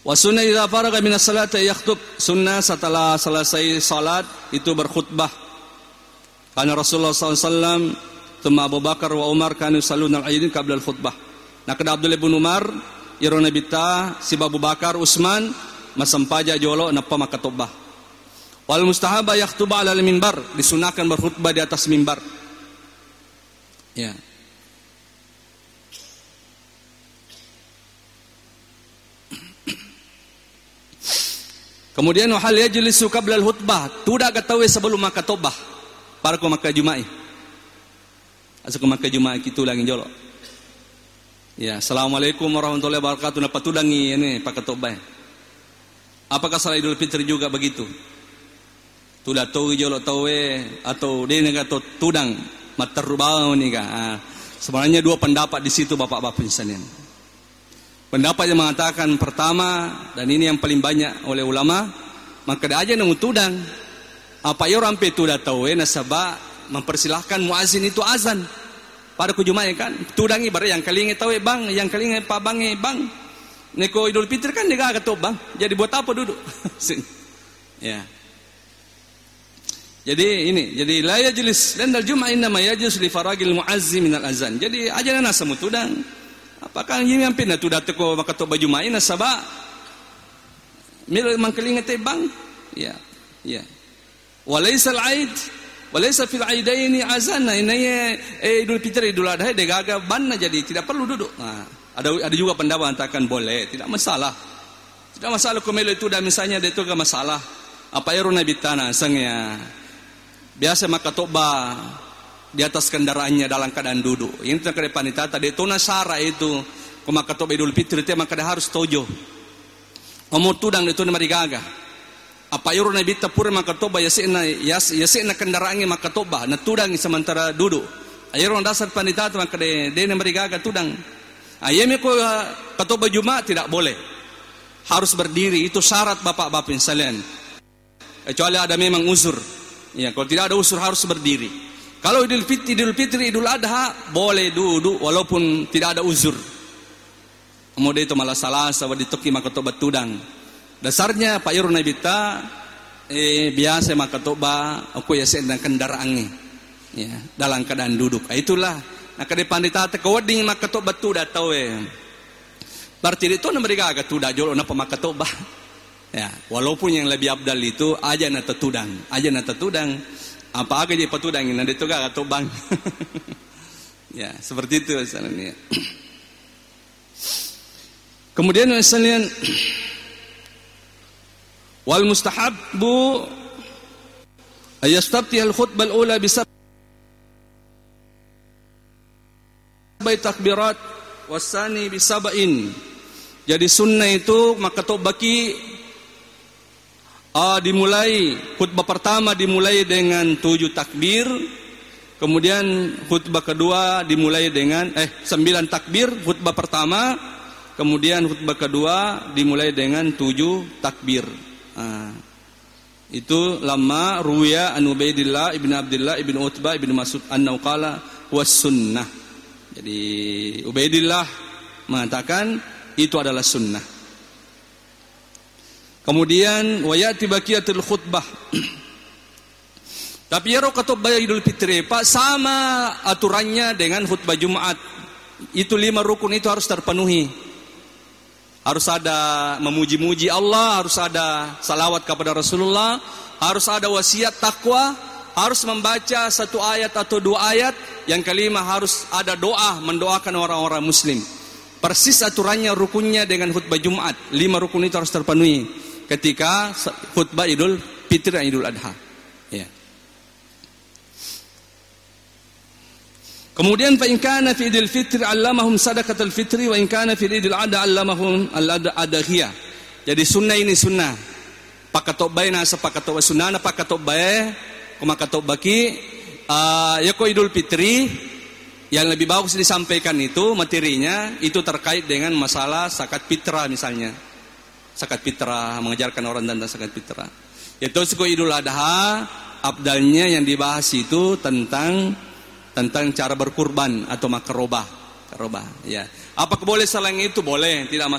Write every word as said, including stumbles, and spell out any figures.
Wa sunnah idza faraga minas salati yakhutub. Sunnah setelah selesai salat itu berkhutbah. Karena Rasulullah sallallahu alaihi wasallam, thumma Abu Bakar wa Umar kanu yusalluna al-'idin qabla al-khutbah. Nah, kada Abdullah bin Umar irona bita si Abu Bakar Utsman masampaja jolo napa makatobah. Wal mustahaba yakhutuba 'ala al-minbar, disunahkan berkhutbah di atas mimbar. Ya. Kemudian wahal yajlisu qabla al-khutbah, tudak katawe sebelum makatobah. Para ko maka Juma'i. Asa ko maka Juma'i kitu lagi jolo. Ya, assalamualaikum warahmatullahi wabarakatuh. Napa tudangi ini pakatobah. Apakah salat Idul Fitri juga begitu? Tudak tahu jolo tawe atau dia nega tudang materubau ni ka. Ah, sebenarnya dua pendapat di situ Bapak-bapak sekalian. Pendapat yang mengatakan pertama, dan ini yang paling banyak oleh ulama, maka dia aja nunggu tudang. Apa ya orang pe tudah tahu nasabah mempersilahkan muazin itu azan pada kujumai kan. Tudangi bare yang kali tahu bang, yang kali pa bang bang. Neko Idul Fitri kan dia agak tahu bang. Jadi buat apa duduk? Ya. Jadi ini, jadi la yajlis dan dal Jumat inna ma yajlis li faragil muazzin minal azan. Jadi aja nasa mutudang. Apakah ini yang pindah tu datang ko makato baju main nasaba mil mangkelingat bang ya ya walaysa al-aid walaysa fil aidaini azana ini eh Idul Fitri Idul Adha degaga banna jadi tidak perlu duduk. Nah, ada ada juga pendapat mengatakan boleh, tidak masalah. Tidak masalah komelo itu dah misalnya dia itu enggak masalah. Apa ya runa bitana sangnya biasa makatoba di atas kendaraannya dalam keadaan duduk. Ini terkait panita tadi itu nasara itu kumakatoba Idul Fitri itu maka dia harus tojo. Omor tudang itu marigaga. Apa yuro nabi tapur makatoba yasina yas yasina kendaraannya makatoba na tudang sementara duduk. Ayron dasar panita maka dia dia marigaga tudang. Ayemi ko katoba Jumat tidak boleh. Harus berdiri, itu syarat bapak-bapak sekalian. Kecuali ada memang uzur. Ya, kalau tidak ada uzur harus berdiri. Kalau Idul Fitri, Idul Fitri, Idul Adha boleh duduk walaupun tidak ada uzur. Kemudian itu malah salah sahabat ditoki maka tobat tudang. Dasarnya Pak Yurun Nabita eh, biasa maka tobat aku ya sedang kendaraannya. Ya, dalam keadaan duduk. Itulah nak kade pandita te kawading maka tobat tuda tahu eh. Berarti itu mereka agak tuda jolo napa maka tobat. Ya, walaupun yang lebih abdal itu aja na tetudang, aja na tetudang. Apa aja dia petudangin nanti itu gak atau bang. Ya seperti itu misalnya. Kemudian misalnya wal mustahabbu ayastabti al khutbah al ula bisab sabay takbirat wasani bisabain. Jadi sunnah itu maka tobaki Ah, dimulai khutbah pertama dimulai dengan tujuh takbir, kemudian khutbah kedua dimulai dengan eh sembilan takbir khutbah pertama, kemudian khutbah kedua dimulai dengan tujuh takbir. Ah, itu lama ruya an Ubaidillah ibn Abdullah ibn Utbah ibn Mas'ud annahu qala was sunnah. Jadi Ubaidillah mengatakan itu adalah sunnah. Kemudian wayati baqiyatul khutbah. Tapi ya khutbah Idul Fitri Pak sama aturannya dengan khutbah Jumat. Itu lima rukun itu harus terpenuhi. Harus ada memuji-muji Allah, harus ada salawat kepada Rasulullah, harus ada wasiat takwa, harus membaca satu ayat atau dua ayat, yang kelima harus ada doa mendoakan orang-orang muslim. Persis aturannya rukunnya dengan khutbah Jumat. Lima rukun itu harus terpenuhi ketika khutbah Idul Fitri dan Idul Adha. Ya. Kemudian fa in kana fi Idul Fitri 'allamahum sadaqatul fitri wa in kana fi Idul Adha 'allamahum al-adhiyah. Jadi sunnah ini sunnah. Pakatobay na sa pakatobay sunnah na pakatobay kumakatobaki uh, ya ko Idul Fitri yang lebih bagus disampaikan itu materinya itu terkait dengan masalah zakat fitrah misalnya. Zakat fitrah, mengajarkan orang tentang zakat fitrah. Yaitu suku Idul Adha, abdalnya yang dibahas itu tentang tentang cara berkurban atau makrobah, makrobah. Ya. Apakah boleh selain itu? Boleh, tidak masalah.